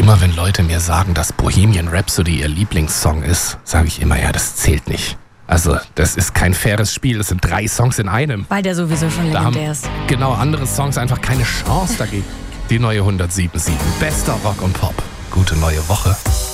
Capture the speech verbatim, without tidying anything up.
Immer wenn Leute mir sagen, dass Bohemian Rhapsody ihr Lieblingssong ist, sage ich immer, ja, das zählt nicht. Also, das ist kein faires Spiel, das sind drei Songs in einem. Weil der sowieso schon Da haben legendär ist. genau andere Songs einfach keine Chance dagegen. Die neue hundertsieben Komma sieben. Bester Rock und Pop. Gute neue Woche.